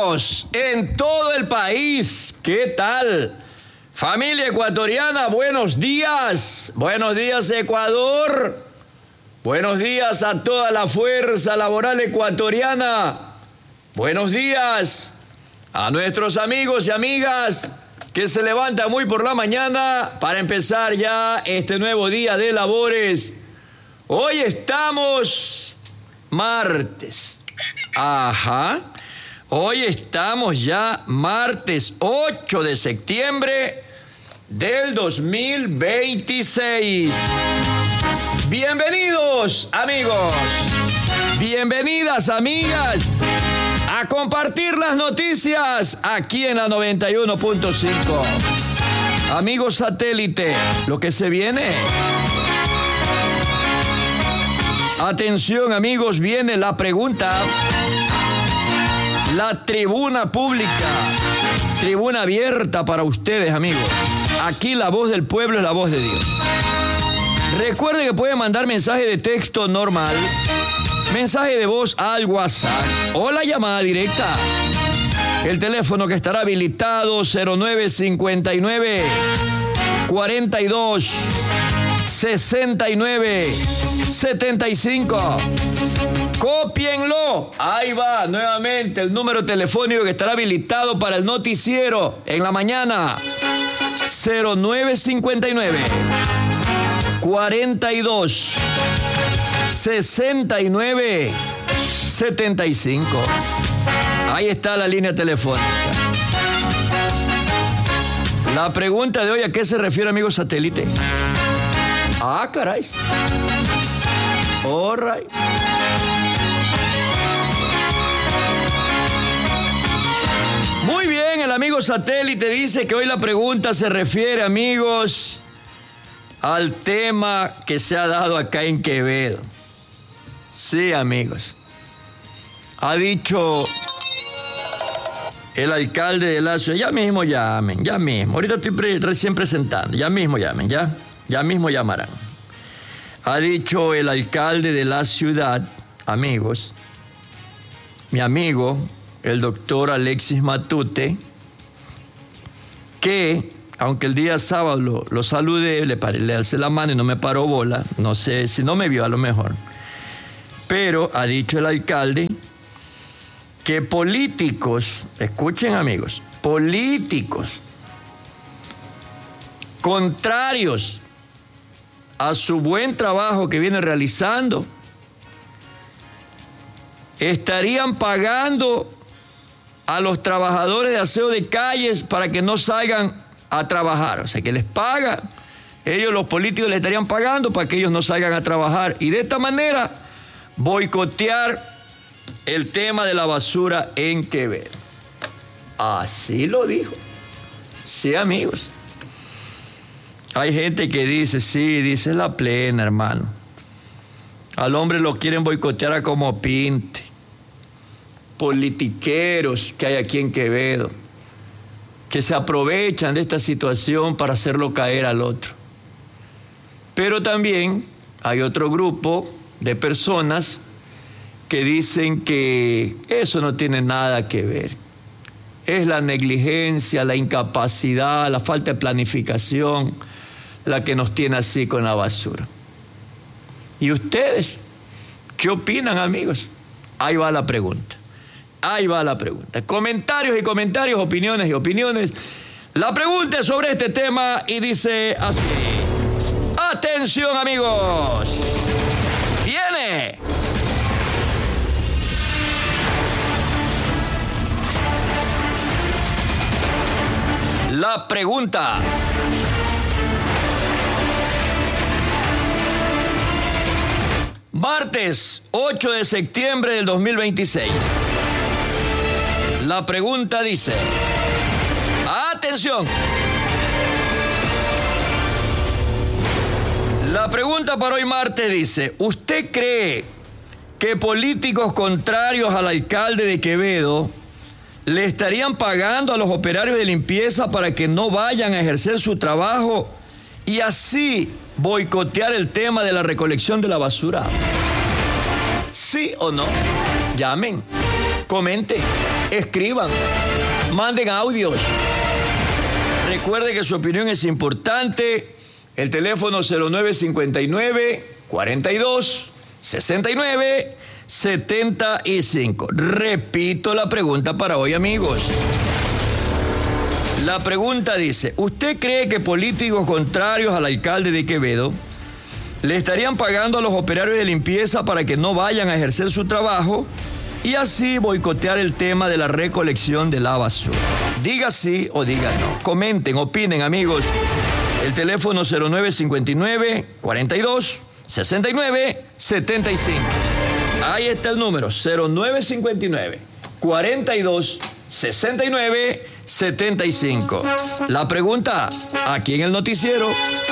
amigos en todo el país. ¿Qué tal? Familia ecuatoriana, buenos días. Buenos días, Ecuador. Buenos días a toda la fuerza laboral ecuatoriana. Buenos días a nuestros amigos y amigas que se levantan muy por la mañana para empezar ya este nuevo día de labores. Hoy estamos martes. Hoy estamos ya martes 8 de septiembre del 2026. Bienvenidos, amigos. Bienvenidas, amigas, a compartir las noticias aquí en la 91.5. Amigos satélite, lo que se viene. Atención, amigos, viene la pregunta. La tribuna pública, tribuna abierta para ustedes, amigos. Aquí la voz del pueblo es la voz de Dios. Recuerden que pueden mandar mensaje de texto normal, mensaje de voz al WhatsApp o la llamada directa. El teléfono que estará habilitado 0959 42 69 75. Cópienlo. Ahí va nuevamente el número telefónico que estará habilitado para el noticiero en la mañana. 0959 42 69 75. Ahí está la línea telefónica. La pregunta de hoy, ¿a qué se refiere, amigo satélite? Caray. All right. Muy bien, el amigo satélite dice que hoy la pregunta se refiere, amigos, al tema que se ha dado acá en Quevedo. Sí, amigos. Ha dicho el alcalde de la ciudad, ya mismo llamen, ya mismo. Ahorita estoy recién presentando, ya mismo llamen, ya mismo llamarán. Ha dicho el alcalde de la ciudad, amigos, mi amigo, el doctor Alexis Matute, que, aunque el día sábado lo saludé, le alcé la mano y no me paró bola, no sé si no me vio a lo mejor, pero ha dicho el alcalde que políticos, escuchen amigos, políticos contrarios a su buen trabajo que viene realizando, estarían pagando a los trabajadores de aseo de calles para que no salgan a trabajar. O sea, que les pagan. Ellos, los políticos, les estarían pagando para que ellos no salgan a trabajar. Y de esta manera, boicotear el tema de la basura en Quevedo. Así lo dijo. Sí, amigos. Hay gente que dice, sí, dice la plena, hermano. Al hombre lo quieren boicotear a como pinte. Politiqueros que hay aquí en Quevedo, que se aprovechan de esta situación para hacerlo caer al otro. Pero también hay otro grupo de personas que dicen que eso no tiene nada que ver. Es la negligencia, la incapacidad, la falta de planificación la que nos tiene así con la basura. ¿Y ustedes qué opinan, amigos? Ahí va la pregunta. Ahí va la pregunta. Comentarios y comentarios, opiniones y opiniones. La pregunta es sobre este tema y dice así. Atención, amigos. Viene. La pregunta. Martes 8 de septiembre del 2026. La pregunta dice, atención, la pregunta para hoy martes dice, ¿usted cree que políticos contrarios al alcalde de Quevedo le estarían pagando a los operarios de limpieza para que no vayan a ejercer su trabajo y así boicotear el tema de la recolección de la basura? ¿Sí o no? Llamen, comenten. escriban, manden audios. Recuerde que su opinión es importante. El teléfono 0959-42-69-75. Repito la pregunta para hoy, amigos. La pregunta dice, ¿usted cree que políticos contrarios al alcalde de Quevedo le estarían pagando a los operarios de limpieza para que no vayan a ejercer su trabajo y así boicotear el tema de la recolección de la basura? Diga sí o diga no. Comenten, opinen, amigos. El teléfono 0959-42-69-75. Ahí está el número, 0959-42-69-75. La pregunta aquí en el noticiero